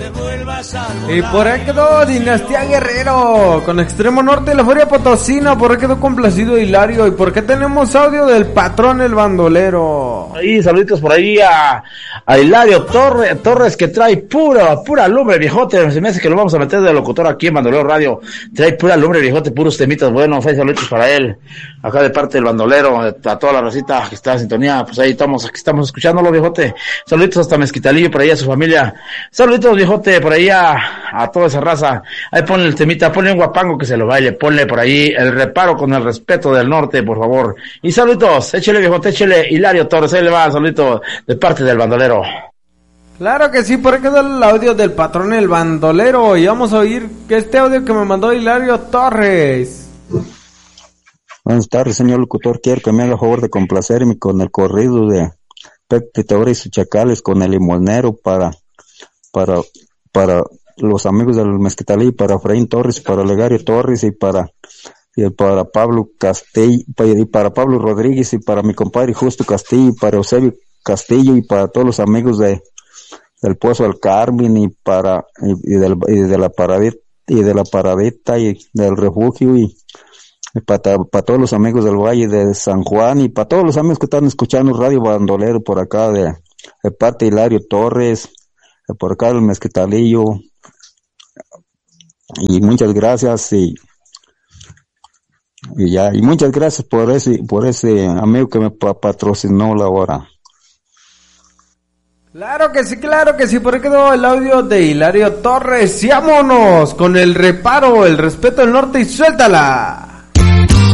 Y por ahí quedó Dinastía Guerrero con Extremo Norte de la Furia Potosina. Por ahí quedó complacido Hilario. ¿Y por qué tenemos audio del patrón el bandolero? Ahí, saluditos por ahí a Hilario Torres, que trae pura lumbre, viejote. Se me hace que lo vamos a meter de locutor aquí en Bandolero Radio. Trae pura lumbre, viejote, puros temitas buenos. Hay saluditos para él, acá de parte del bandolero, a toda la racita que está en sintonía. Pues ahí estamos escuchándolo, viejote. Saluditos hasta Mezquitalillo, por ahí a su familia. Saluditos, viejote, por ahí a toda esa raza. Ahí ponle el temita, ponle un guapango que se lo baile, ponle por ahí el reparo con el respeto del norte, por favor. Y saluditos, échele, viejote, échele, Hilario Torres, ahí le va, saludito de parte del bandolero. Claro que sí, por ahí quedó el audio del patrón el bandolero. Y vamos a oír este audio que me mandó Hilario Torres. Buenas tardes, señor locutor. Quiero que me haga favor de complacerme con el corrido de Pepe Taura y sus chacales, con el limonero para los amigos del Mezquitalí, para Efraín Torres, para Legario Torres y para Pablo Castillo, y para Pablo Rodríguez, y para mi compadre Justo Castillo, y para Eusebio Castillo, y para todos los amigos del Pozo del Carmen, y de la Paradita y del Refugio, y para todos los amigos del Valle de San Juan, y para todos los amigos que están escuchando Radio Bandolero por acá de parte de Hilario Torres, por acá del Mezquitalillo. Y muchas gracias, y muchas gracias por ese amigo que me patrocinó la hora. Claro que sí, por ahí quedó el audio de Hilario Torres. Y vámonos con el reparo, el respeto del norte, y suéltala.